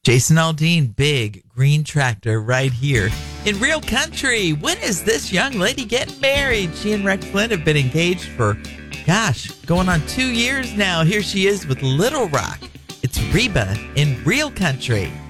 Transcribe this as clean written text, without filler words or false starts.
Jason Aldean, Big Green Tractor, right here in Real Country. When is this young lady getting married? She and Rex Flynn have been engaged for, going on 2 years now. Here she is with Little Rock. It's Reba in Real Country.